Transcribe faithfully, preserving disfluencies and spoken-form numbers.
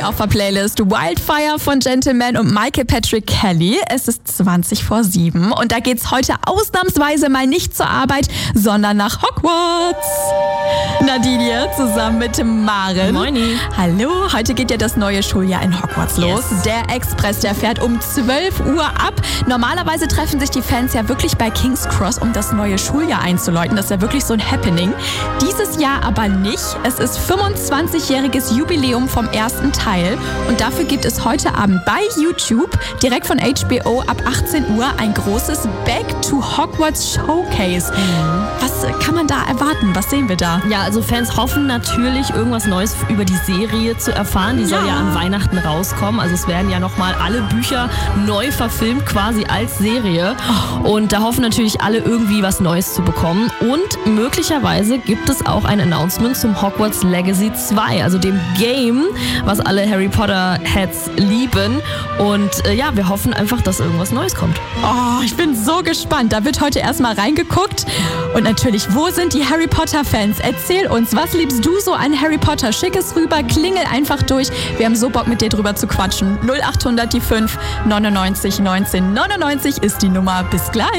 Auf der Playlist Wildfire von Gentleman und Michael Patrick Kelly. Es ist zwanzig vor sieben und da geht's heute ausnahmsweise mal nicht zur Arbeit, sondern nach Hogwarts. Nadine hier zusammen mit Maren. Moini. Hallo, heute geht ja das neue Schuljahr in Hogwarts los. Yes. Der Express, der fährt um zwölf Uhr ab. Normalerweise treffen sich die Fans ja wirklich bei King's Cross, um das neue Schuljahr einzuläuten. Das ist ja wirklich so ein Happening. Dieses Jahr aber nicht. Es ist fünfundzwanzigjähriges Jubiläum vom ersten Teil. Und dafür gibt es heute Abend bei YouTube, direkt von H B O ab achtzehn Uhr, ein großes Back to Hogwarts Showcase. Mhm. Was kann man da erwarten? Was sehen wir da? Ja, also Fans hoffen natürlich, irgendwas Neues über die Serie zu erfahren. Die soll ja, ja an Weihnachten rauskommen. Also es werden ja nochmal alle Bücher neu verfilmt, quasi als Serie. Und da hoffen natürlich alle irgendwie was Neues zu bekommen. Und möglicherweise gibt es auch ein Announcement zum Hogwarts Legacy zwei, also dem Game, was alle Harry Potter Heads lieben. Und äh, ja, wir hoffen einfach, dass irgendwas Neues kommt. Oh, ich bin so gespannt. Da wird heute erstmal reingeguckt. Und natürlich, wo sind die Harry Potter Fans? Erzähl uns, was liebst du so an Harry Potter? Schick es rüber, klingel einfach durch. Wir haben so Bock, mit dir drüber zu quatschen. null achthundert die fünf neunundneunzig neunzehn neunundneunzig ist die Nummer. Bis gleich.